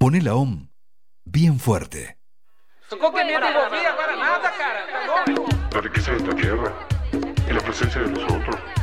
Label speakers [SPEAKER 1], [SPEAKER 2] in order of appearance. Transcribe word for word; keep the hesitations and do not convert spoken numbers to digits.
[SPEAKER 1] Poné la O M bien fuerte.
[SPEAKER 2] La riqueza de esta tierra y la presencia de los otros.